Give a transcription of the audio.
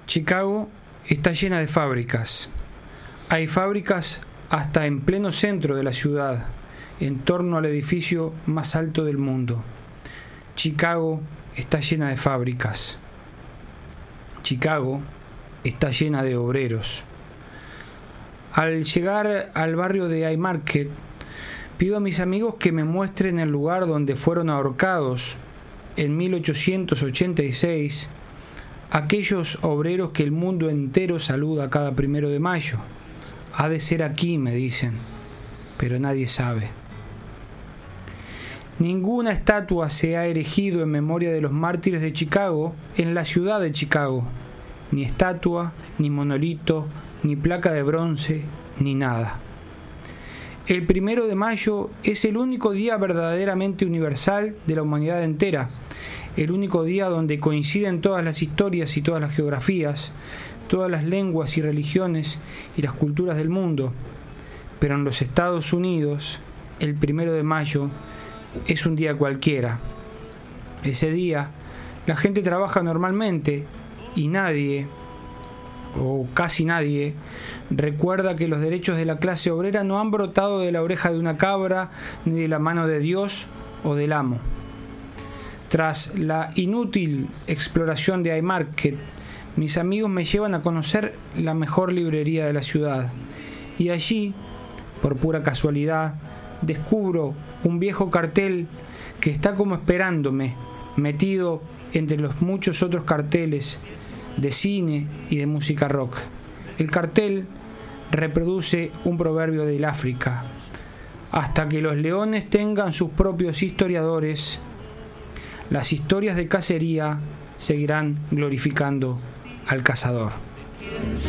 Chicago está llena de fábricas. Hay fábricas hasta en pleno centro de la ciudad, en torno al edificio más alto del mundo. Chicago está llena de fábricas. Chicago está llena de obreros. Al llegar al barrio de Haymarket, pido a mis amigos que me muestren el lugar donde fueron ahorcados en 1886 aquellos obreros que el mundo entero saluda cada 1 de mayo. Ha de ser aquí, me dicen, pero nadie sabe. Ninguna estatua se ha erigido en memoria de los mártires de Chicago en la ciudad de Chicago. Ni estatua, ni monolito, ni placa de bronce, ni nada. El 1 de mayo es el único día verdaderamente universal de la humanidad entera, el único día donde coinciden todas las historias y todas las geografías, todas las lenguas y religiones y las culturas del mundo. Pero en los Estados Unidos, el 1 de mayo es un día cualquiera. Ese día, la gente trabaja normalmente y nadie, o casi nadie, recuerda que los derechos de la clase obrera no han brotado de la oreja de una cabra, ni de la mano de Dios o del amo. Tras la inútil exploración de Haymarket, mis amigos me llevan a conocer la mejor librería de la ciudad. Y allí, por pura casualidad, descubro un viejo cartel que está como esperándome, metido entre los muchos otros carteles de cine y de música rock. El cartel reproduce un proverbio del África: hasta que los leones tengan sus propios historiadores, las historias de cacería seguirán glorificando al cazador.